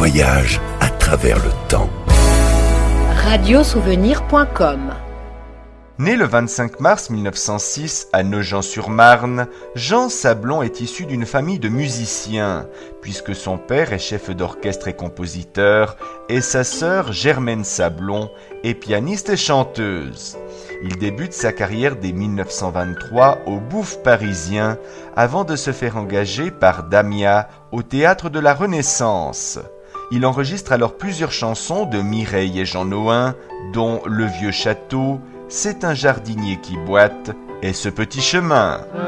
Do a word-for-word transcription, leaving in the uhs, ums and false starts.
voyage à travers le temps. radiosouvenir point com. Né le vingt-cinq mars mille neuf cent six à Nogent-sur-Marne, Jean Sablon est issu d'une famille de musiciens, puisque son père est chef d'orchestre et compositeur, et sa sœur Germaine Sablon est pianiste et chanteuse. Il débute sa carrière dès mille neuf cent vingt-trois au Bouffe parisien, avant de se faire engager par Damia au Théâtre de la Renaissance. Il enregistre alors plusieurs chansons de Mireille et Jean Nohain, dont Le Vieux Château, C'est un jardinier qui boite et Ce petit chemin.